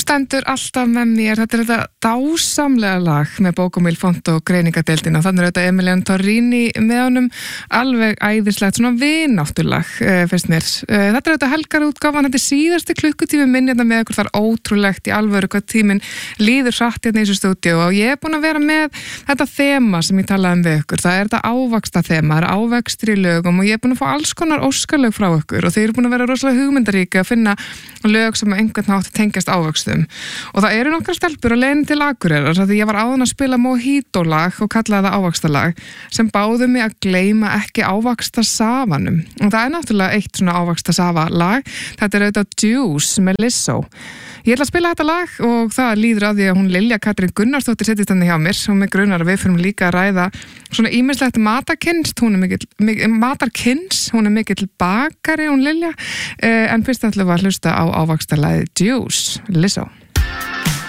stendur alltaf með mér. Þetta þetta dásamlega lag með Bóko Milfont og greiningadeildina. Þannig þetta Emiliano Torrini með honum, alveg æðislegt, svona vináttulag, finnst mér. Þetta þetta helgarútgáfan, þetta síðasti klukkutími minn hérna með ykkur, það ótrúlegt í alvöru hvað tíminn líður hratt hérna í þessu stúdíu og ég búin að vera með þetta þema sem ég talaði við ykkur. Það þetta ávaxta þema, það ávextir í lögum og ég búin að fá alls konar óskalög frá ykkur og þeir eru búin að vera rosalega hugmyndaríki að finna lög sem einhvern nátt tengjast ávöxtum og það eru nokkrar stelpur á leiðinni til Akureyrar því ég var áðan að spila Mojito-lag og kallaði það ávaxtalag sem báðu mig að gleyma ekki ávaxtasafanum og það náttúrulega eitt svona ávaxtasafa-lag, þetta auðvitað Juice með Lizzo. Ég ætla að spila þetta lag og það líður að því að hún Lilja Katrín Gunnarsdóttir settist henni hjá mér og mig grunar að við fyrir líka að ræða svona ýmislegt matarkynst, hún er mikill bakari hún Lilja, en fyrst ætlum við að hlusta á ávaxtalagið Juice, Lizzo.